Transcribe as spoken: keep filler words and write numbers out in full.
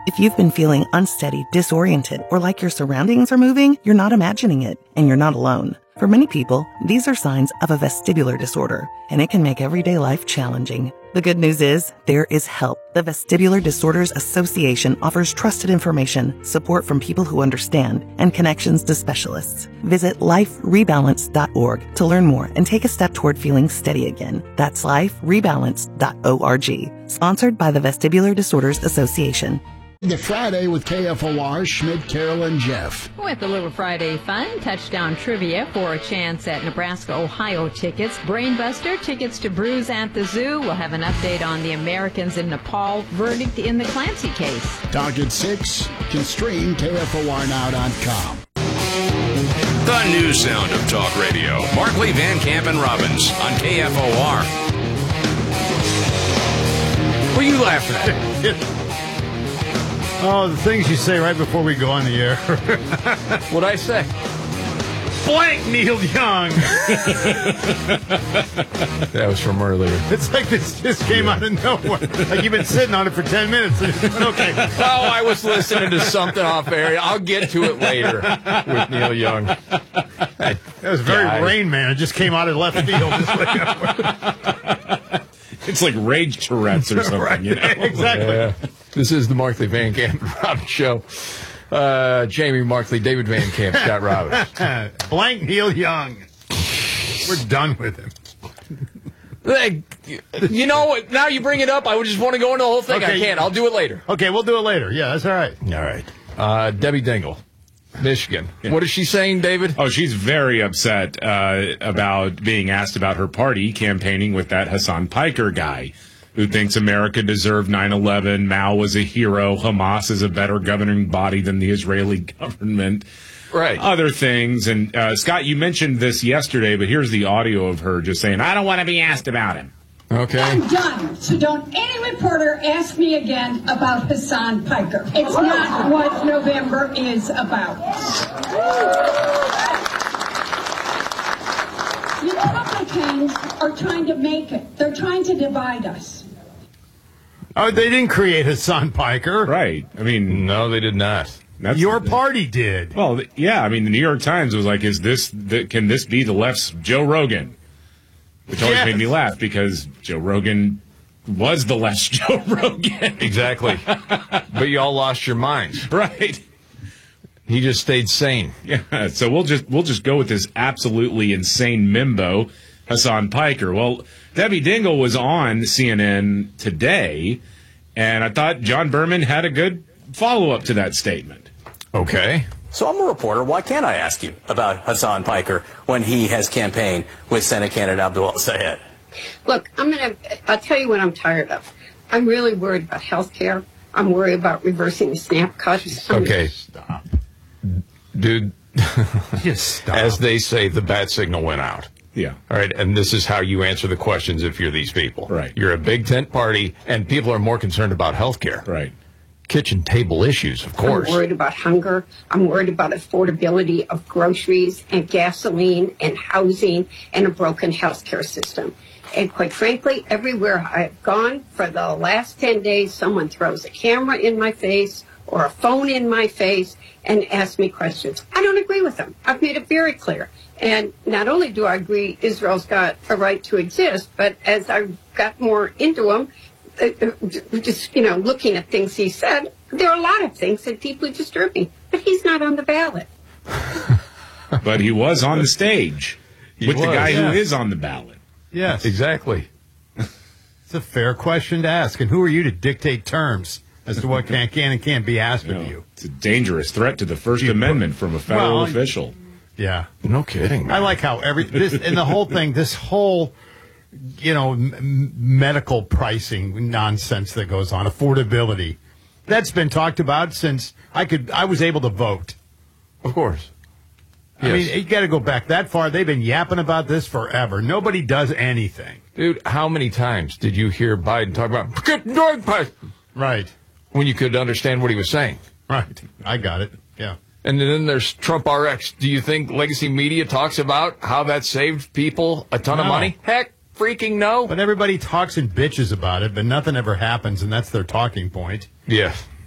If you've been feeling unsteady, disoriented, or like your surroundings are moving, you're not imagining it, and you're not alone. For many people, these are signs of a vestibular disorder, and it can make everyday life challenging. The good news is, there is help. The Vestibular Disorders Association offers trusted information, support from people who understand, and connections to specialists. Visit life rebalance dot org to learn more and take a step toward feeling steady again. That's life rebalance dot org. Sponsored by the Vestibular Disorders Association. The Friday with K F O R, Schmidt, Carol, and Jeff. With a little Friday fun, touchdown trivia for a chance at Nebraska-Ohio tickets, Brainbuster, tickets to Brews at the Zoo. We'll have an update on the Americans in Nepal, verdict in the Clancy case. Talk at six, can stream K F O R now dot com. The new sound of talk radio. Markley, Van Camp, and Robbins on K F O R. What are you laughing at? Oh, the things you say right before we go on the air. What'd I say? Blank Neil Young. That was from earlier. It's like this just came yeah. out of nowhere. Like you've been sitting on it for ten minutes. Okay. Oh, I was listening to something off air. I'll get to it later with Neil Young. That was very guy. Rain Man. It just came out of left field. It's like rage Tourette's or something, right. you know? Exactly. Yeah. This is the Markley, Van Camp, and Robbins show. Uh, Jamie Markley, David Van Camp, Scott Robbins. Blank Neil Young. We're done with him. Like, you know what? Now you bring it up. I would just want to go into the whole thing. Okay. I can't. I'll do it later. Okay, we'll do it later. Yeah, that's all right. All right. Uh, Debbie Dingle, Michigan. Yeah. What is she saying, David? Oh, she's very upset uh, about being asked about her party campaigning with that Hassan Piker guy who thinks America deserved nine eleven, Mao was a hero, Hamas is a better governing body than the Israeli government. Right. Other things. And, uh, Scott, you mentioned this yesterday, but here's the audio of her just saying, I don't want to be asked about him. Okay. I'm done. So don't any reporter ask me again about Hassan Piker. It's not what November is about. Republicans are trying to make it. They're trying to divide us. Oh, they didn't create Hassan Piker. Right. I mean, no, they did not. That's Your the, party did. Well, yeah. I mean, the New York Times was like, "Is this? The, can this be the left's Joe Rogan?" Which always yes. made me laugh because Joe Rogan was the left's Joe Rogan. Exactly. But you all lost your minds, right? He just stayed sane. Yeah. So we'll just we'll just go with this absolutely insane mimbo, Hassan Piker. Well, Debbie Dingle was on C N N today, and I thought John Berman had a good follow-up to that statement. Okay. So I'm a reporter. Why can't I ask you about Hassan Piker when he has campaigned with Senate candidate Abdul El-Sayed? Look, I'm gonna. I'll tell you what I'm tired of. I'm really worried about health care. I'm worried about reversing the SNAP cuts. I'm okay, stop. Dude, just stop. As they say, the bat signal went out. Yeah. All right, and this is how you answer the questions if you're these people. Right. You're a big tent party, and people are more concerned about health care. Right. Kitchen table issues, of course. I'm worried about hunger. I'm worried about affordability of groceries and gasoline and housing and a broken health care system. And quite frankly, everywhere I've gone for the last ten days, someone throws a camera in my face or a phone in my face and asks me questions. I don't agree with them. I've made it very clear. And not only do I agree Israel's got a right to exist, but as I got more into him, uh, just, you know, looking at things he said, there are a lot of things that deeply disturb me. But he's not on the ballot. But he was on the stage he with was, the guy yeah. who is on the ballot. Yes. Exactly. It's a fair question to ask. And who are you to dictate terms as to what can, can and can't be asked you know, of you? It's a dangerous threat to the First you Amendment from a federal well, official. Yeah. No kidding, man. I like how every this and the whole thing, this whole, you know, m- medical pricing nonsense that goes on, affordability, that's been talked about since I could, I was able to vote. Of course. I Yes. mean, you got to go back that far. They've been yapping about this forever. Nobody does anything. Dude, how many times did you hear Biden talk about get dog pipe? Right. When you could understand what he was saying. Right. I got it. Yeah. And then there's Trump R X. Do you think legacy media talks about how that saved people a ton no. of money? Heck, freaking no. But everybody talks and bitches about it, but nothing ever happens, and that's their talking point. Yeah.